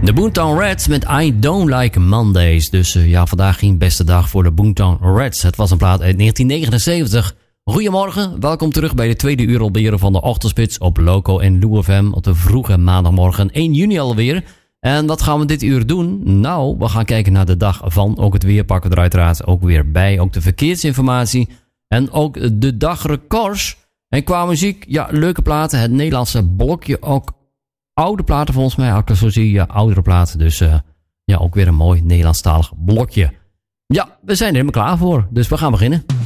De Boomtown Rats met I Don't Like Mondays. Dus vandaag geen beste dag voor de Boomtown Rats. Het was een plaat uit 1979. Goedemorgen, welkom terug bij de tweede uur alweer van de Ochtendspits op Loco en Lou FM op de vroege maandagmorgen 1 juni alweer. En wat gaan we dit uur doen? Nou, we gaan kijken naar de dag van. Ook het weer pakken we er uiteraard ook weer bij. Ook de verkeersinformatie en ook de dagrecords. En qua muziek, leuke platen. Het Nederlandse blokje ook. Oude platen volgens mij, als ik zo zie, oudere platen. Dus ook weer een mooi Nederlandstalig blokje. Ja, we zijn er helemaal klaar voor, dus we gaan beginnen.